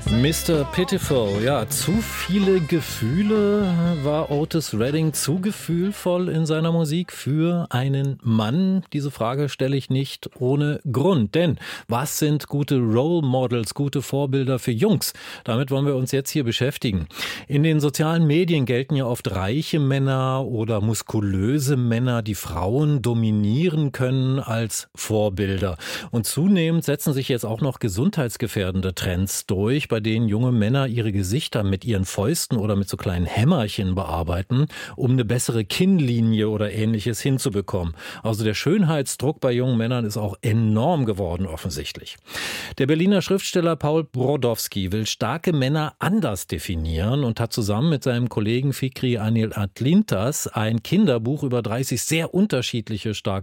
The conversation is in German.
Mr. Pitiful, ja, zu viele Gefühle. War Otis Redding zu gefühlvoll in seiner Musik für einen Mann? Diese Frage stelle ich nicht ohne Grund. Denn was sind gute Role Models, gute Vorbilder für Jungs? Damit wollen wir uns jetzt hier beschäftigen. In den sozialen Medien gelten ja oft reiche Männer oder muskulöse Männer, die Frauen dominieren können, als Vorbilder. Und zunehmend setzen sich jetzt auch noch gesundheitsgefährdende Trends durch, bei denen junge Männer ihre Gesichter mit ihren Fäusten oder mit so kleinen Hämmerchen bearbeiten, um eine bessere Kinnlinie oder Ähnliches hinzubekommen. Also der Schönheitsdruck bei jungen Männern ist auch enorm geworden, offensichtlich. Der Berliner Schriftsteller Paul Brodowski will starke Männer anders definieren und hat zusammen mit seinem Kollegen Fikri Anil Atlintas ein Kinderbuch über 30 sehr unterschiedliche starke